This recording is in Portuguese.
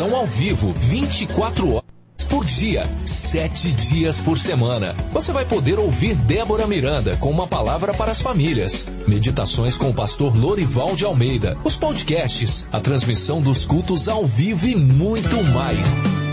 transmissão ao vivo, 24 horas por dia, 7 dias por semana. Você vai poder ouvir Débora Miranda com uma palavra para as famílias, meditações com o pastor Lorival de Almeida, os podcasts, a transmissão dos cultos ao vivo e muito mais.